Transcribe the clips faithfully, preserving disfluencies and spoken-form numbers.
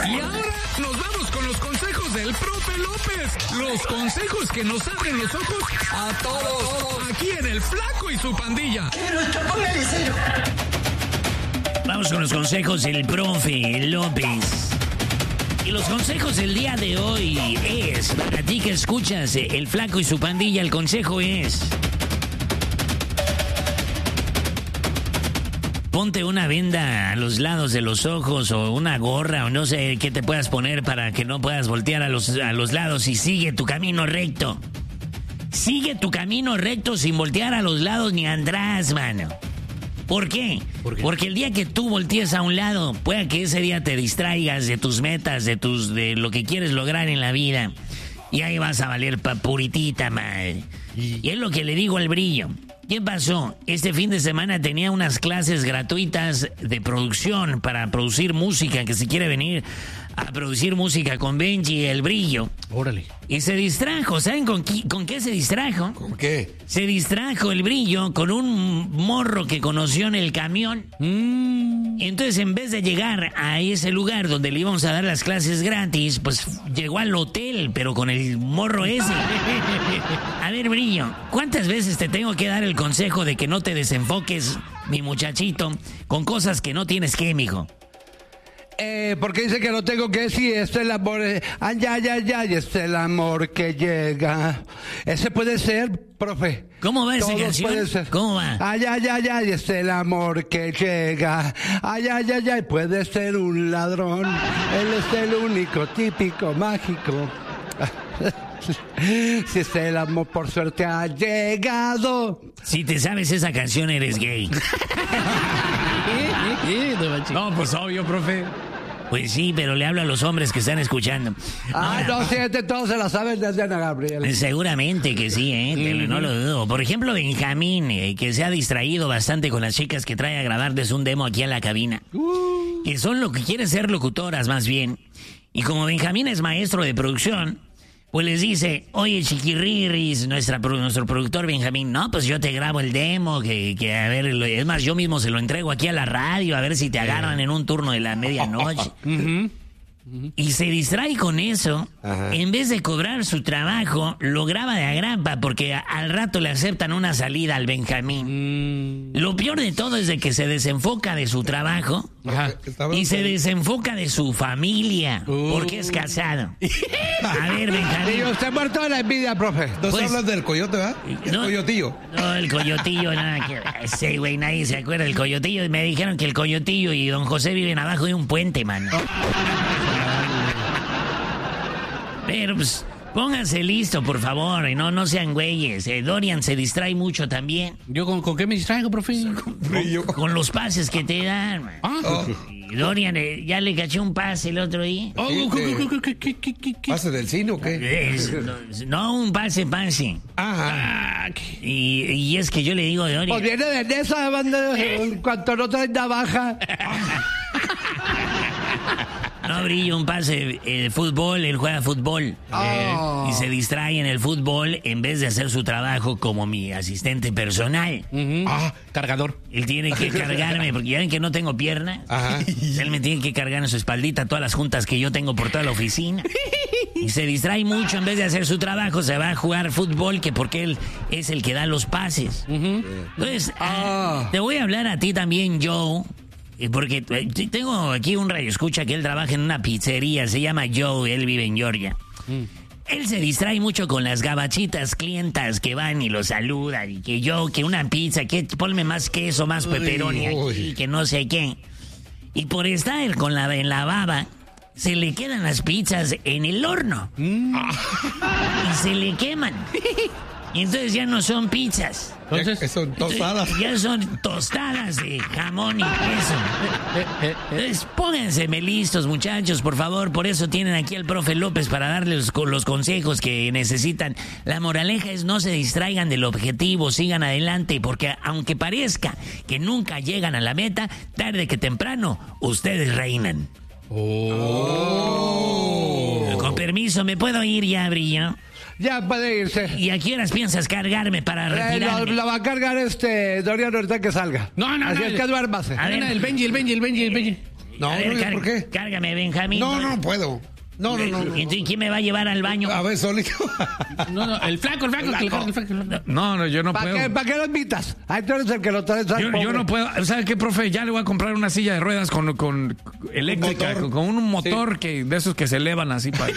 Y ahora nos vamos con los consejos del profe López. Los consejos que nos abren los ojos a todos. Aquí en El Flaco y su pandilla. Póngale cero. Vamos con los consejos del profe López. Y los consejos del día de hoy es, para ti que escuchas El Flaco y su pandilla, el consejo es: ponte una venda a los lados de los ojos o una gorra o no sé qué te puedas poner para que no puedas voltear a los, a los lados y sigue tu camino recto. Sigue tu camino recto sin voltear a los lados ni atrás, mano. ¿Por qué? ¿Por qué? Porque el día que tú voltees a un lado, pueda que ese día te distraigas de tus metas, de tus de lo que quieres lograr en la vida. Y ahí vas a valer pa' puritita, madre. Y... y es lo que le digo al Brillo. ¿Qué pasó? Este fin de semana tenía unas clases gratuitas de producción para producir música, que si quiere venir a producir música con Benji, el Brillo. Órale. Y se distrajo. ¿Saben con qué, con qué se distrajo? ¿Con qué? Se distrajo el Brillo con un morro que conoció en el camión. Mm. Y entonces, en vez de llegar a ese lugar donde le íbamos a dar las clases gratis, pues llegó al hotel, pero con el morro ese. A ver, Brillo, ¿cuántas veces te tengo que dar el consejo de que no te desenfoques, mi muchachito, con cosas que no tienes que, mijo? Eh, porque dice que lo tengo que decir, es el amor, eh, ay, ay, ay, ay, es el amor que llega. Ese puede ser, profe. ¿Cómo va esa Todos canción? puede ser. ¿Cómo va? Ay, ay, ay, ay, es el amor que llega. Ay, ay, ay, ay, puede ser un ladrón. Él es el único, típico, mágico. Si es el amor, por suerte ha llegado. Si te sabes esa canción, eres gay. No, pues obvio, profe. Pues sí, pero le hablo a los hombres que están escuchando. Ah, Ahora, no, sí, este todos se la saben desde Ana Gabriel. seguramente que sí, ¿eh? Te lo- no lo dudo. Por ejemplo, Benjamín, eh, que se ha distraído bastante con las chicas que trae a grabarles un demo aquí a la cabina. Uh. Que son lo que quieren ser locutoras, más bien. Y como Benjamín es maestro de producción, pues les dice: oye, chiquirriris, nuestra, pro- nuestro productor Benjamín, no, pues yo te grabo el demo, que, que a ver, lo- es más, yo mismo se lo entrego aquí a la radio, a ver si te agarran en un turno de la medianoche. Y se distrae con eso. Ajá. En vez de cobrar su trabajo, lo graba de agrapa porque a- al rato le aceptan una salida al Benjamín. Lo peor de todo es de que se desenfoca de su trabajo Ajá. y se desenfoca de su familia porque es casado. A ver, Y Benjamín. usted muerto de la envidia, profe. No Pues- hablas del coyote, ¿verdad? El No. coyotillo. No, el coyotillo, nada que ver. Ese güey, nadie se acuerda del coyotillo. Y me dijeron que el coyotillo y don José viven abajo de un puente, mano. Pero, pues, pónganse listo, por favor, y no, no sean güeyes. Eh, Dorian se distrae mucho también ¿Yo con, con qué me distraigo, profe? Brillo. con los pases que te dan, man. Ah. Oh, Y Dorian, eh, ya le caché un pase el otro día. Oh, Sí, ¿qué, de- qué, qué, qué, qué, qué, qué? ¿pase del cine o qué? Es- no, no un pase, pase. Ajá. Ah, qué- Y, y es que yo le digo a Pues Dorian... viene de esa banda, en cuanto no trae navaja. No, Brillo, un pase eh, de fútbol, él juega fútbol. Oh. Y se distrae en el fútbol en vez de hacer su trabajo como mi asistente personal. Ujú. Ah. Cargador. Él tiene que cargarme, porque ya ven que no tengo piernas. Ajá. Él me tiene que cargar en su espaldita todas las juntas que yo tengo por toda la oficina. Y se distrae mucho, en vez de hacer su trabajo, se va a jugar fútbol, que porque él es el que da los pases. Entonces, ah, Ah. te voy a hablar a ti también, Joe. eh, Porque eh, tengo aquí un radio escucha que él trabaja en una pizzería, se llama Joe, él vive en Georgia. Él se distrae mucho con las gabachitas clientas que van y lo saludan, y que yo, que una pizza, que ponme más queso, más pepperoni aquí, uy. que no sé qué. Y por estar con la, en la baba, se le quedan las pizzas en el horno. Y se le queman. Y entonces ya no son pizzas. Ya Entonces, que son tostadas. Ya son tostadas de jamón y queso. eh, eh, eh, Entonces, pónganse listos, muchachos, por favor. Por eso tienen aquí al profe López para darles con los consejos que necesitan. La moraleja es: no se distraigan del objetivo, sigan adelante, porque aunque parezca que nunca llegan a la meta, tarde que temprano, ustedes reinan. Con permiso, ¿me puedo ir ya, Brillo? Ya puede irse. ¿Y a qué horas piensas cargarme para Eh, lo, retirarme? lo va a cargar este Dorian ahorita que salga. No, no, Así no, es el- que duérmase. A ver. el Benji, el Benji, el Benji, el Benji. No, A ver, no, car- ¿por qué? Cárgame, Benjamín. No, no, no puedo. No, no, no. no, ¿Y entonces quién me va a llevar al baño? A ver, solito. No, no, el flaco, el flaco, que le cargue el flaco. el flaco. No, no, yo no ¿Para puedo. qué, ¿Para qué lo invitas? Ahí tú eres el que lo traes al Yo, yo pobre. no puedo. ¿Sabe qué, profe? Ya le voy a comprar una silla de ruedas con, con eléctrica, motor. con, con un motor que de esos que se elevan así para.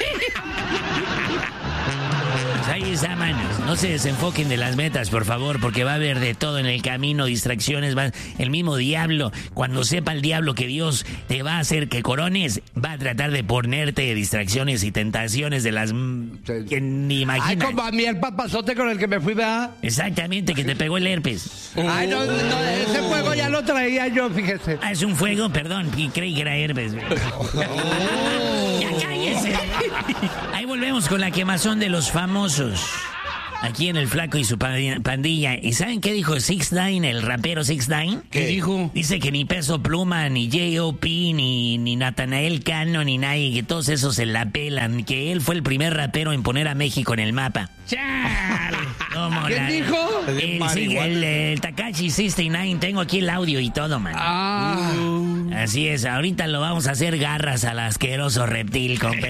Pues ahí está, manos. No se desenfoquen de las metas, por favor, porque va a haber de todo en el camino, distracciones, va el mismo diablo. Cuando sepa el diablo que Dios te va a hacer que corones, va a tratar de ponerte distracciones y tentaciones de las mm, que ni Ay, imaginas. como a mí el papazote con el que me fui, ¿verdad? Exactamente, que te pegó el herpes. Ay, no, no, ese juego ya lo traía yo, fíjese. Ah, es un fuego, perdón, y creí que era herpes. güey. Ya cállese. Ahí volvemos con la quemazón de los famosos. Aquí en El Flaco y su pa- pandilla. ¿Y saben qué dijo six nine, el rapero six nine? ¿Qué dijo? Dice que ni Peso Pluma, ni J O P, ni, ni Natanael Cano, ni nadie, que todos esos se la pelan. Que él fue el primer rapero en poner a México en el mapa. ¡Chale! ¿Cómo ¿Quién la- dijo? El, sí, el, el Takashi sesenta y nueve. Tengo aquí el audio y todo, man. Ah. Así es, ahorita lo vamos a hacer garras al asqueroso reptil, compa.